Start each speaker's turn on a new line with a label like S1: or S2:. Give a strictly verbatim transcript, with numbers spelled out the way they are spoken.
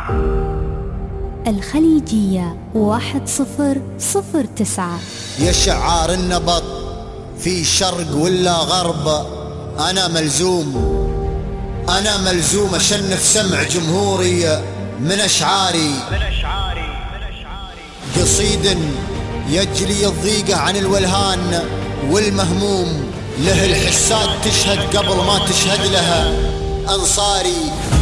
S1: الخليجية واحد صفر صفر تسعة.
S2: يا شعار النبط في شرق ولا غرب، أنا ملزوم أنا ملزوم أشنف سمع جمهوري من أشعاري، قصيد يجلي الضيقة عن الولهان والمهموم، له الحسات تشهد قبل ما تشهد لها أنصاري.